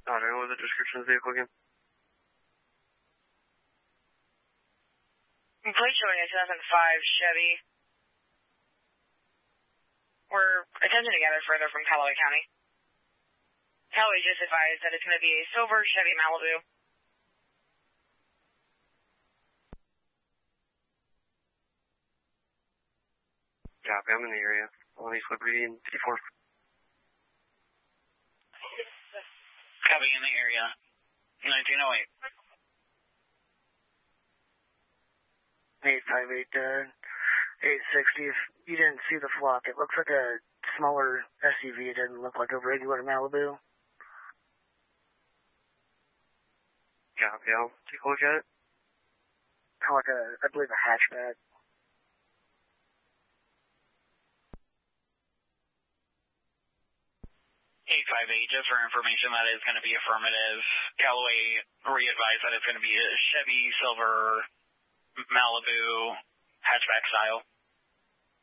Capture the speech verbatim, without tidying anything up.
I don't know what the description of the vehicle again. Plate showing a two thousand five Chevy. We're attempting to gather further from Callaway County. Callaway just advised that it's going to be a silver Chevy Malibu. Copy, I'm in the area. On East Liberty and fifty-four. Copy, in the area. nineteen oh eight. eight five eight, uh, eight sixty. If you didn't see the flock, it looks like a smaller S U V. It doesn't look like a regular Malibu. Copy, I'll take a look at it. Kind of like a, I believe, a hatchback. eight five eight, just for information, that is going to be affirmative. Callaway re-advised that it's going to be a Chevy Silver Malibu hatchback style.